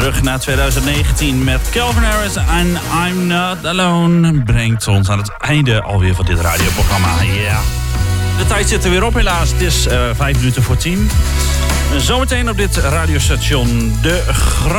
Terug naar 2019 met Calvin Harris en I'm Not Alone. Brengt ons aan het einde alweer van dit radioprogramma. Ja. De tijd zit er weer op helaas. Het is 5 minuten voor 10. Zometeen op dit radiostation de